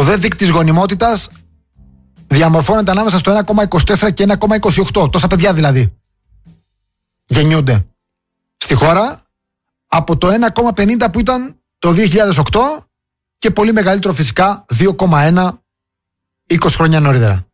δε δείκτης γονιμότητας διαμορφώνεται ανάμεσα στο 1,24 και 1,28. Τόσα παιδιά δηλαδή γεννιούνται στη χώρα, από το 1,50 που ήταν το 2008 και πολύ μεγαλύτερο φυσικά 2,1 20 χρόνια νωρίτερα.